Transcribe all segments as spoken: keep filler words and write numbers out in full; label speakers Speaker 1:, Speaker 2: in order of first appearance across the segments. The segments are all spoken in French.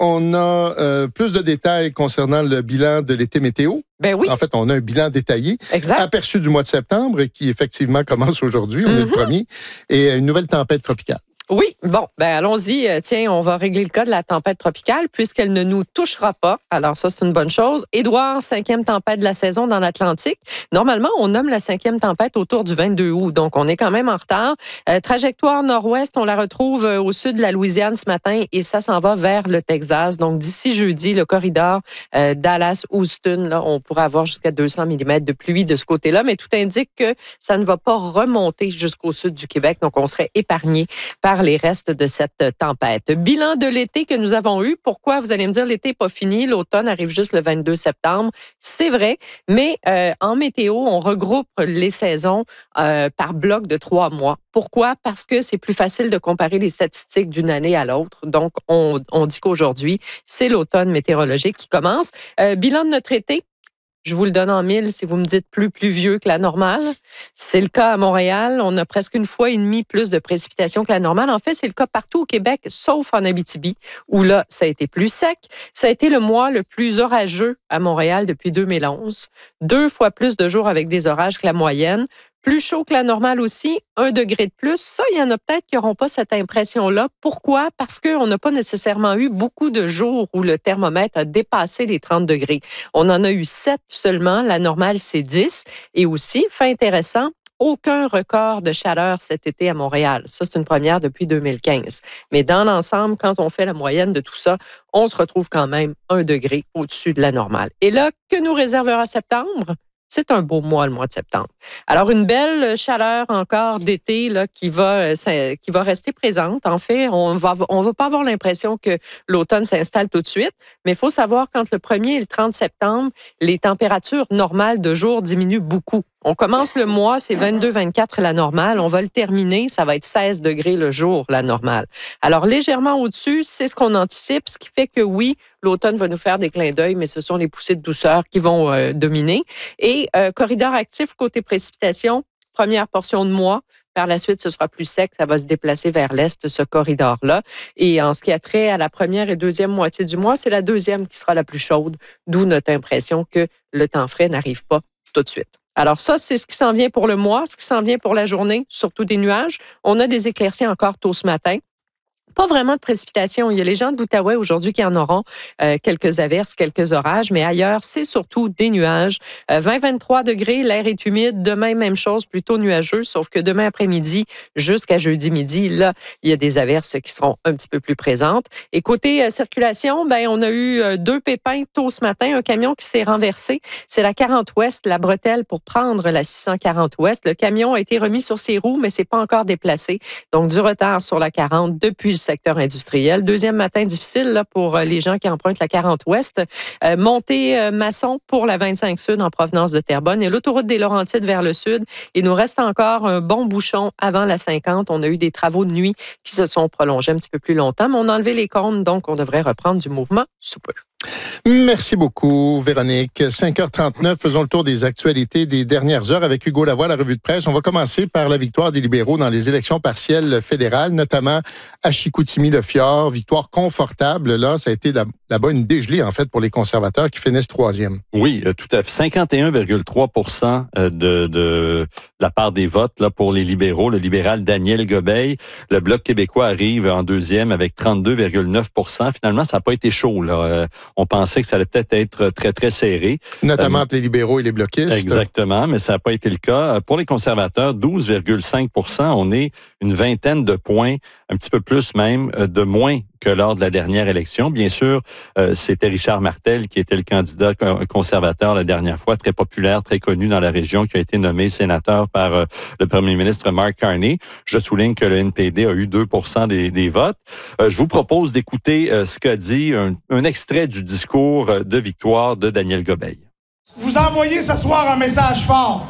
Speaker 1: on a euh, plus de détails concernant le bilan de l'été météo.
Speaker 2: Ben oui.
Speaker 1: En fait, on a un bilan détaillé.
Speaker 2: Exact.
Speaker 1: Aperçu du mois de septembre qui effectivement commence aujourd'hui. On mm-hmm. est le premier. Et une nouvelle tempête tropicale.
Speaker 2: Oui, bon, ben allons-y. Tiens, on va régler le cas de la tempête tropicale puisqu'elle ne nous touchera pas. Alors ça, c'est une bonne chose. Édouard, cinquième tempête de la saison dans l'Atlantique. Normalement, on nomme la cinquième tempête autour du vingt-deux août, donc on est quand même en retard. Euh, trajectoire nord-ouest, on la retrouve au sud de la Louisiane ce matin et ça s'en va vers le Texas. Donc d'ici jeudi, le corridor euh, Dallas-Houston, là, on pourra avoir jusqu'à deux cents millimètres de pluie de ce côté-là, mais tout indique que ça ne va pas remonter jusqu'au sud du Québec, donc on serait épargné par les restes de cette tempête. Bilan de l'été que nous avons eu. Pourquoi? Vous allez me dire, l'été n'est pas fini. L'automne arrive juste le vingt-deux septembre. C'est vrai, mais euh, en météo, on regroupe les saisons euh, par bloc de trois mois. Pourquoi? Parce que c'est plus facile de comparer les statistiques d'une année à l'autre. Donc, on, on dit qu'aujourd'hui, c'est l'automne météorologique qui commence. Euh, bilan de notre été. Je vous le donne en mille si vous me dites plus pluvieux que la normale. C'est le cas à Montréal. On a presque une fois et demie plus de précipitations que la normale. En fait, c'est le cas partout au Québec, sauf en Abitibi, où là, ça a été plus sec. Ça a été le mois le plus orageux à Montréal depuis deux mille onze. Deux fois plus de jours avec des orages que la moyenne. Plus chaud que la normale aussi, un degré de plus. Ça, il y en a peut-être qui n'auront pas cette impression-là. Pourquoi? Parce qu'on n'a pas nécessairement eu beaucoup de jours où le thermomètre a dépassé les trente degrés. On en a eu sept seulement. La normale, c'est dix. Et aussi, fait intéressant, aucun record de chaleur cet été à Montréal. Ça, c'est une première depuis deux mille quinze. Mais dans l'ensemble, quand on fait la moyenne de tout ça, on se retrouve quand même un degré au-dessus de la normale. Et là, que nous réservera septembre? C'est un beau mois, le mois de septembre. Alors, une belle chaleur encore d'été là, qui va, qui va rester présente. En fait, on va, on va pas avoir l'impression que l'automne s'installe tout de suite, mais il faut savoir qu'entre le premier et le trente septembre, les températures normales de jour diminuent beaucoup. On commence le mois, c'est vingt-deux vingt-quatre la normale. On va le terminer, ça va être seize degrés le jour, la normale. Alors, légèrement au-dessus, c'est ce qu'on anticipe, ce qui fait que oui, l'automne va nous faire des clins d'œil, mais ce sont les poussées de douceur qui vont euh, dominer. Et euh, corridor actif côté précipitation, première portion de mois. Par la suite, ce sera plus sec, ça va se déplacer vers l'est, ce corridor-là. Et en ce qui a trait à la première et deuxième moitié du mois, c'est la deuxième qui sera la plus chaude, d'où notre impression que le temps frais n'arrive pas tout de suite. Alors ça, c'est ce qui s'en vient pour le mois, ce qui s'en vient pour la journée, surtout des nuages. On a des éclaircies encore tôt ce matin. Pas vraiment de précipitations. Il y a les gens de l'Outaouais aujourd'hui qui en auront euh, quelques averses, quelques orages, mais ailleurs, c'est surtout des nuages. Euh, vingt à vingt-trois degrés, l'air est humide. Demain, même chose, plutôt nuageux, sauf que demain après-midi jusqu'à jeudi midi, là, il y a des averses qui seront un petit peu plus présentes. Et côté euh, circulation, ben, on a eu euh, deux pépins tôt ce matin, un camion qui s'est renversé. C'est la quarante ouest, la bretelle pour prendre la six cent quarante ouest. Le camion a été remis sur ses roues, mais c'est pas encore déplacé. Donc, du retard sur la quarante depuis le secteur industriel. Deuxième matin difficile là, pour les gens qui empruntent la quarante ouest. Euh, montée euh, Masson pour la vingt-cinq sud en provenance de Terrebonne et l'autoroute des Laurentides vers le sud. Il nous reste encore un bon bouchon avant la cinquante. On a eu des travaux de nuit qui se sont prolongés un petit peu plus longtemps, mais on a enlevé les cônes, donc on devrait reprendre du mouvement sous peu.
Speaker 1: Merci beaucoup, Véronique. cinq heures trente-neuf, faisons le tour des actualités des dernières heures avec Hugo Lavoie, la revue de presse. On va commencer par la victoire des libéraux dans les élections partielles fédérales, notamment à Chicoutimi-le-Fjord. Victoire confortable, là. Ça a été là, là-bas une dégelée, en fait, pour les conservateurs qui finissent troisième.
Speaker 3: Oui, tout à fait. cinquante et un virgule trois pour cent de, de, de la part des votes là, pour les libéraux. Le libéral Daniel Gobeil. Le Bloc québécois arrive en deuxième avec trente-deux virgule neuf pour cent. Finalement, ça n'a pas été chaud, là. On pensait que ça allait peut-être être très, très serré.
Speaker 1: Notamment euh, entre les libéraux et les bloquistes.
Speaker 3: Exactement, mais ça n'a pas été le cas. Pour les conservateurs, douze virgule cinq pour cent. On est une vingtaine de points, un petit peu plus même, de moins que lors de la dernière élection. Bien sûr, euh, c'était Richard Martel qui était le candidat conservateur la dernière fois, très populaire, très connu dans la région, qui a été nommé sénateur par euh, le premier ministre Mark Carney. Je souligne que le N P D a eu deux pour cent des, des votes. Euh, je vous propose d'écouter euh, ce qu'a dit un, un extrait du discours de victoire de Daniel Gobeil.
Speaker 4: Vous envoyez ce soir un message fort.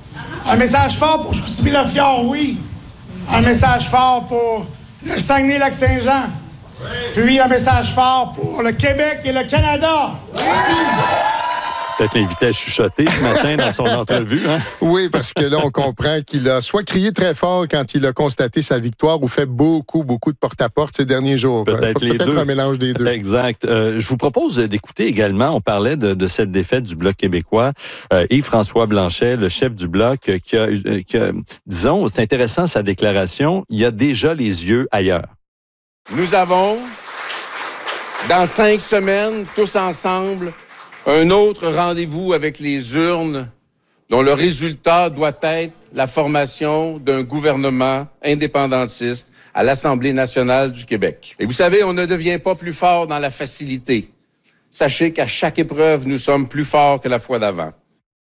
Speaker 4: Un message fort pour Chicoutimi-le-Fjord, oui. Un message fort pour le Saguenay-Lac-Saint-Jean. Puis un message fort pour le Québec et le Canada.
Speaker 3: peut-être l'invité à chuchoter ce matin dans son entrevue. Hein?
Speaker 1: Oui, parce que là, on comprend qu'il a soit crié très fort quand il a constaté sa victoire ou fait beaucoup, beaucoup de porte-à-porte ces derniers jours.
Speaker 3: Peut-être les
Speaker 1: Peut-être
Speaker 3: deux.
Speaker 1: un mélange des deux.
Speaker 3: Exact. Euh, je vous propose d'écouter également, on parlait de, de cette défaite du Bloc québécois, euh, Yves-François Blanchet, le chef du Bloc, qui a, qui a, disons, c'est intéressant sa déclaration, il a déjà les yeux ailleurs.
Speaker 5: Nous avons, dans cinq semaines, tous ensemble, un autre rendez-vous avec les urnes dont le résultat doit être la formation d'un gouvernement indépendantiste à l'Assemblée nationale du Québec. Et vous savez, on ne devient pas plus fort dans la facilité. Sachez qu'à chaque épreuve, nous sommes plus forts que la fois d'avant.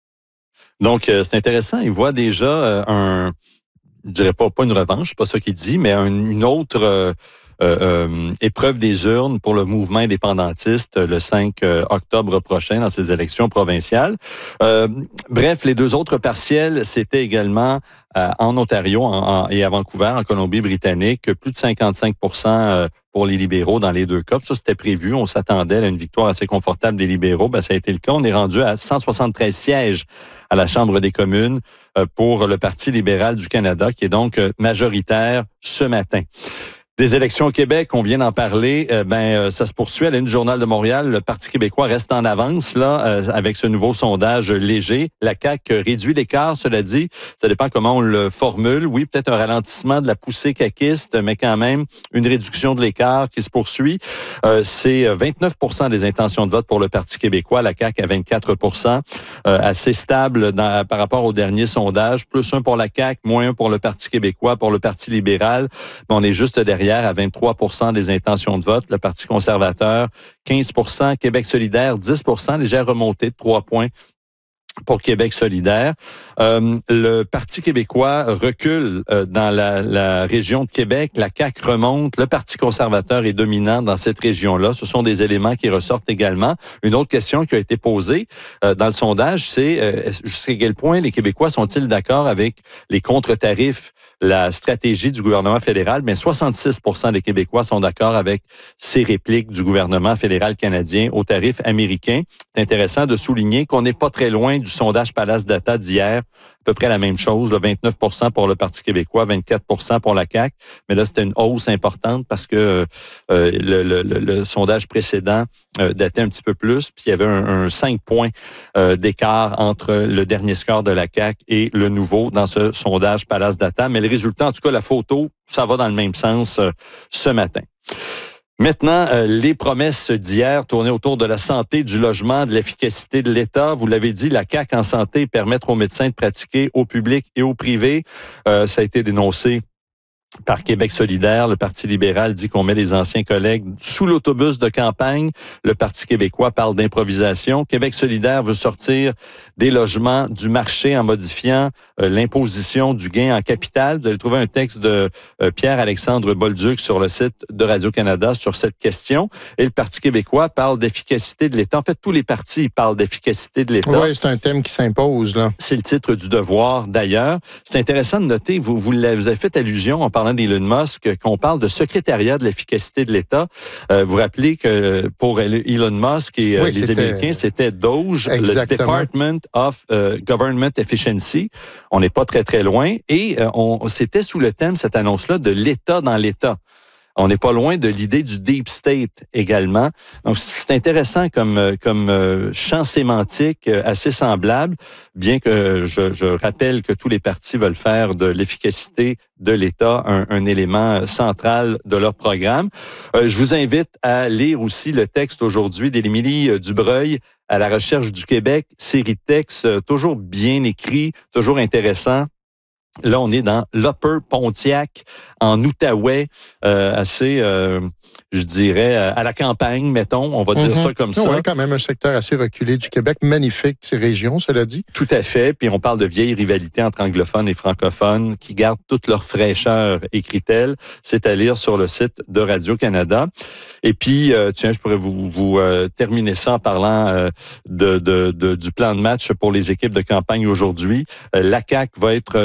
Speaker 3: Donc, euh, c'est intéressant. Il voit déjà euh, un, je dirais pas, pas une revanche, c'est pas ça qu'il dit, mais un, une autre... Euh, Euh, euh, épreuve des urnes pour le mouvement indépendantiste le cinq octobre prochain dans ces élections provinciales. Euh, bref, les deux autres partiels, c'était également euh, en Ontario en, en, et à Vancouver, en Colombie-Britannique, plus de cinquante-cinq pour cent pour les libéraux dans les deux cas. Ça, c'était prévu. On s'attendait à une victoire assez confortable des libéraux. Ben, ça a été le cas. On est rendu à cent soixante-treize sièges à la Chambre des communes euh, pour le Parti libéral du Canada, qui est donc euh, majoritaire ce matin. Des élections au Québec, on vient d'en parler, euh, ben euh, ça se poursuit à la Une du Journal de Montréal. Le Parti québécois reste en avance là euh, avec ce nouveau sondage léger. La C A Q réduit l'écart, cela dit. Ça dépend comment on le formule. Oui, peut-être un ralentissement de la poussée caquiste, mais quand même une réduction de l'écart qui se poursuit. Euh, c'est vingt-neuf pour cent des intentions de vote pour le Parti québécois, la C A Q à vingt-quatre pour cent. Euh, assez stable dans, par rapport au dernier sondage. Plus un pour la C A Q, moins un pour le Parti québécois, pour le Parti libéral. Mais on est juste derrière à vingt-trois pour cent des intentions de vote. Le Parti conservateur, quinze pour cent. Québec solidaire, dix pour cent. Légère remontée de trois points pour Québec solidaire. Euh, le Parti québécois recule euh, dans la, la région de Québec. La C A Q remonte. Le Parti conservateur est dominant dans cette région-là. Ce sont des éléments qui ressortent également. Une autre question qui a été posée euh, dans le sondage, c'est euh, jusqu'à quel point les Québécois sont-ils d'accord avec les contre-tarifs, la stratégie du gouvernement fédéral? Bien, soixante-six pour cent des Québécois sont d'accord avec ces répliques du gouvernement fédéral canadien aux tarifs américains. C'est intéressant de souligner qu'on n'est pas très loin du sondage Palace Data d'hier, à peu près la même chose, là, vingt-neuf pour cent pour le Parti québécois, vingt-quatre pour cent pour la C A Q, mais là, c'était une hausse importante parce que euh, le, le, le, le sondage précédent euh, datait un petit peu plus, puis il y avait un, un cinq points euh, d'écart entre le dernier score de la C A Q et le nouveau dans ce sondage Palace Data, mais le résultat, en tout cas, la photo, ça va dans le même sens euh, ce matin. Maintenant, euh, les promesses d'hier tournées autour de la santé, du logement, de l'efficacité de l'État. Vous l'avez dit, la C A Q en santé, permettre aux médecins de pratiquer au public et au privé. Euh, ça a été dénoncé par Québec solidaire. Le Parti libéral dit qu'on met les anciens collègues sous l'autobus de campagne. Le Parti québécois parle d'improvisation. Québec solidaire veut sortir des logements du marché en modifiant euh, l'imposition du gain en capital. Vous allez trouver un texte de euh, Pierre-Alexandre Bolduc sur le site de Radio-Canada sur cette question. Et le Parti québécois parle d'efficacité de l'État. En fait, tous les partis parlent d'efficacité de l'État.
Speaker 1: Oui, c'est un thème qui s'impose, là.
Speaker 3: C'est le titre du Devoir, d'ailleurs. C'est intéressant de noter, vous, vous, l'avez, vous avez fait allusion en parlant d'Elon Musk, qu'on parle de secrétariat de l'efficacité de l'État. Euh, vous rappelez que pour Elon Musk et euh, oui, les c'était... Américains, c'était DOGE, Exactement. le Department of uh, Government Efficiency. On n'est pas très, très loin. Et euh, on, c'était sous le thème, cette annonce-là, de l'État dans l'État. On n'est pas loin de l'idée du deep state également. Donc, c'est intéressant comme, comme champ sémantique assez semblable, bien que je, je rappelle que tous les partis veulent faire de l'efficacité de l'État un, un élément central de leur programme. Euh, je vous invite à lire aussi le texte aujourd'hui d'Émilie Dubreuil, À la recherche du Québec, série de textes toujours bien écrits, toujours intéressants. Là, on est dans l'Upper Pontiac, en Outaouais, euh, assez, euh, je dirais, à la campagne, mettons, on va dire mm-hmm. ça comme ça.
Speaker 1: Oui, quand même un secteur assez reculé du Québec, magnifique, ces régions, cela dit.
Speaker 3: Tout à fait, puis on parle de vieilles rivalités entre anglophones et francophones qui gardent toute leur fraîcheur, écrit-elle. C'est à lire sur le site de Radio-Canada. Et puis, euh, tiens, je pourrais vous, vous euh, terminer ça en parlant euh, de, de, de, du plan de match pour les équipes de campagne aujourd'hui. Euh, la C A Q va être euh, dans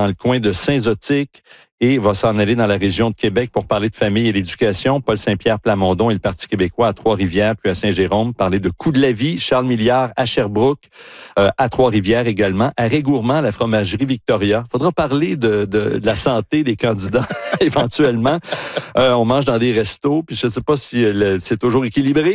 Speaker 3: dans le coin de Saint-Zotique et va s'en aller dans la région de Québec pour parler de famille et d'éducation. Paul Saint-Pierre Plamondon et le Parti québécois à Trois-Rivières, puis à Saint-Jérôme, parler de coût de la vie. Charles Milliard à Sherbrooke, euh, à Trois-Rivières également. À Régourmand, la fromagerie Victoria. Faudra parler de, de, de la santé des candidats éventuellement. Euh, on mange dans des restos, puis je ne sais pas si euh, c'est toujours équilibré.